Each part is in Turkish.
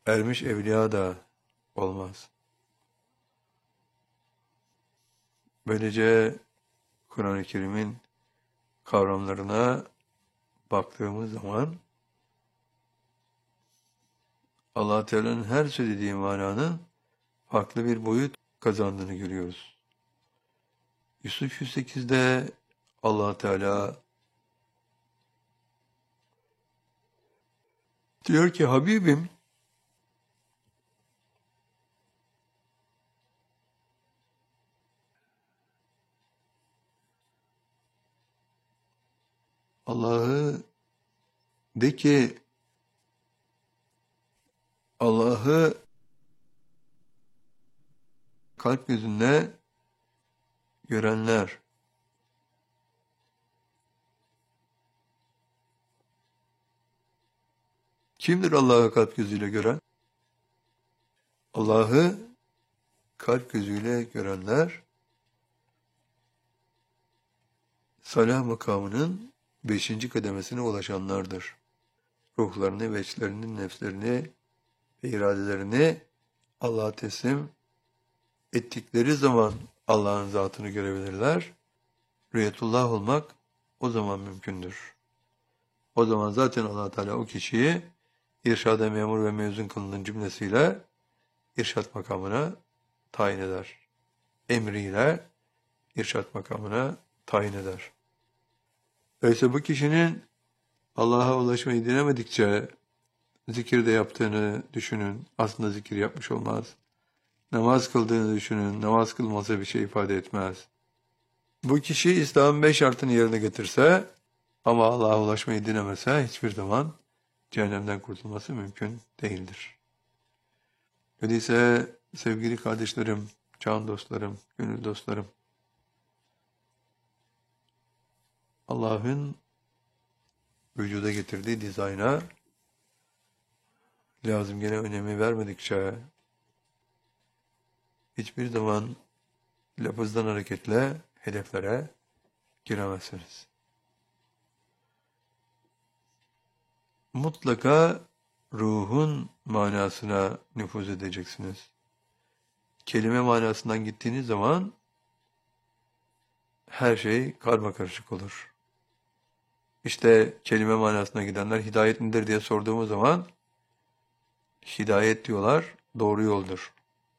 ermiş evliya da olmaz. Böylece Kur'an-ı Kerim'in kavramlarına baktığımız zaman Allah Teala'nın her söylediği mananın farklı bir boyut kazandığını görüyoruz. Yusuf 108'de Allah Teala diyor ki Habibim Allah'ı de ki Allah'ı kalp gözünle görenler kimdir Allah'ı kalp gözüyle gören? Allah'ı kalp gözüyle görenler salah makamının 5. kademesine ulaşanlardır. Ruhlarını, veçlerini, nefslerini ve iradelerini Allah'a teslim ettikleri zaman Allah'ın zatını görebilirler. Rüyetullah olmak o zaman mümkündür. O zaman zaten Allah Teala o kişiyi irşada memur ve mezun kılının cümlesiyle irşat makamına tayin eder. Emriyle irşat makamına tayin eder. Dolayısıyla bu kişinin Allah'a ulaşmayı dilemedikçe zikirde yaptığını düşünün. Aslında zikir yapmış olmaz. Namaz kıldığını düşünün. Namaz kılmasa bir şey ifade etmez. Bu kişi İslam'ın 5 şartını yerine getirse ama Allah'a ulaşmayı dilemese hiçbir zaman cehennemden kurtulması mümkün değildir. Öyleyse sevgili kardeşlerim, can dostlarım, gönül dostlarım, Allah'ın vücuda getirdiği dizayna lazım gene önemi vermedikçe hiçbir zaman lafızdan hareketle hedeflere giremezsiniz. Mutlaka ruhun manasına nüfuz edeceksiniz. Kelime manasından gittiğiniz zaman her şey karmakarışık olur. İşte kelime manasına gidenler hidayet nedir diye sorduğumuz zaman hidayet diyorlar, doğru yoldur.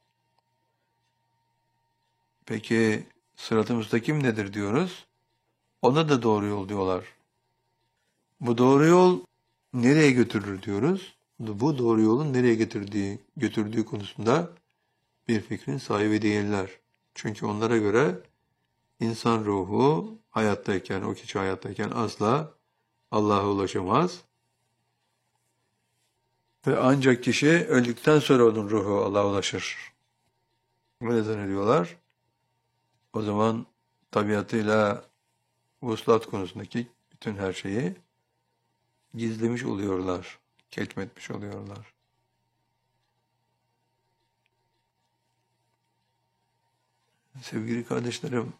Peki sırat-ı müstakim nedir diyoruz? Ona da doğru yol diyorlar. Bu doğru yol nereye götürür diyoruz? Bu doğru yolun nereye götürdüğü konusunda bir fikrin sahibi değiller. Çünkü onlara göre insan ruhu hayattayken, o kişi hayattayken asla Allah'a ulaşamaz. Ve ancak kişi öldükten sonra onun ruhu Allah'a ulaşır. Böyle zannediyorlar. O zaman tabiatıyla vuslat konusundaki bütün her şeyi gizlemiş oluyorlar, ketmetmiş oluyorlar. Sevgili kardeşlerim,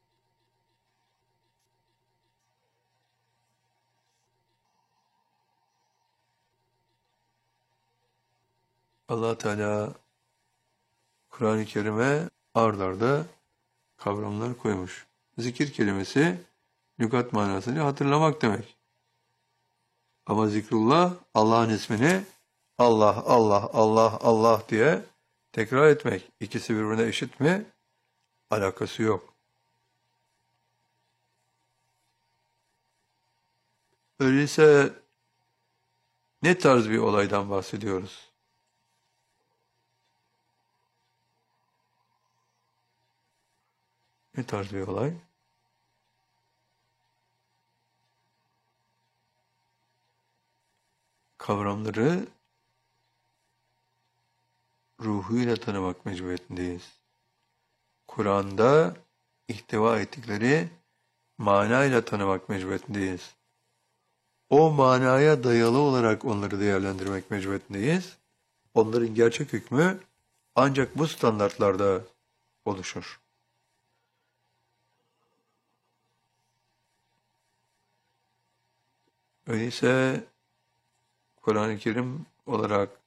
Allah Teala Kur'an-ı Kerim'e ard arda kavramlar koymuş. Zikir kelimesi lügat manasını hatırlamak demek. Ama zikrullah Allah'ın ismini Allah, Allah, Allah, Allah diye tekrar etmek. İkisi birbirine eşit mi? Alakası yok. Öyleyse ne tarz bir olaydan bahsediyoruz? Ne tarz bir olay? Kavramları ruhuyla tanımak mecburiyetindeyiz. Kur'an'da ihtiva ettikleri manayla tanımak mecburiyetindeyiz. O manaya dayalı olarak onları değerlendirmek mecburiyetindeyiz. Onların gerçek hükmü ancak bu standartlarda oluşur. Öyleyse Kur'an-ı Kerim olarak